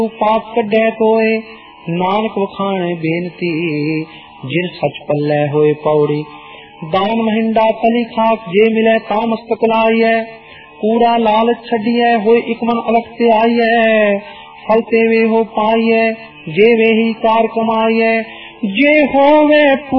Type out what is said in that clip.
पाप कढै कोय नानक वखाणे बेनती जिन सच पल्लै होए पौड़ी। दान महिंडा तली खाक जे मिलै ता मस्तक लाइयै कूड़ा लालच छड़ियै होए इक मन अलख ते आइयै फल ते वे हो पाइयै जे वे ही कार कमाइयै जे होवे